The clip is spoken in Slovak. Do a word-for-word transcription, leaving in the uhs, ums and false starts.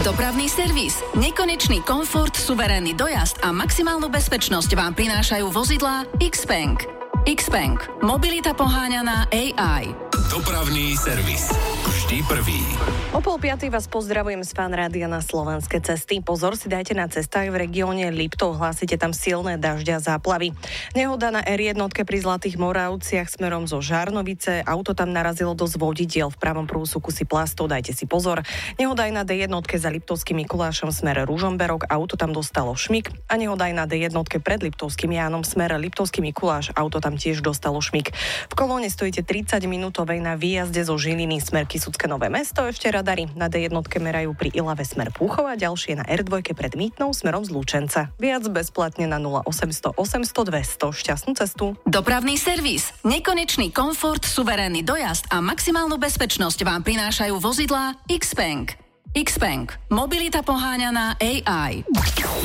Dopravný servis. Nekonečný komfort, suverénny dojazd a maximálnu bezpečnosť vám prinášajú vozidlá X-Bank. X-Bank. Mobilita poháňaná á í. Dopravný servis. Vždy prvý. O pol piatej vás pozdravujem z Fan Rádia na Slovenské cesty. Pozor si dajte na cestách v regióne Liptov, hlásite tam silné dažďa a záplavy. Nehoda na er jedna pri Zlatých Moravciach smerom zo Žarnovice. Auto tam narazilo do zvodidiel, v pravom prúsuku si plastov, dajte si pozor. Nehoda aj na dé jedna za Liptovským Mikulášom smer Ružomberok, auto tam dostalo šmik. A nehoda aj na dé jedna pred Liptovským Jánom smer Liptovský Mikuláš, auto tam tiež dostalo šmik. V kolóne stojíte tridsať minútovej na výjazde zo Žiliny smer Kysucké Nové Mesto. Ešte radary na dé jedna merajú pri Ilave smer Púchova, ďalšie na er dva pred Mýtnou smerom z Lučenca. Viac bezplatne na nula osemsto osemsto dvesto. Šťastnú cestu. Dopravný servis. Nekonečný komfort, suverénny dojazd a maximálnu bezpečnosť vám prinášajú vozidlá X-Bank. X-Bank. Mobilita poháňaná á í.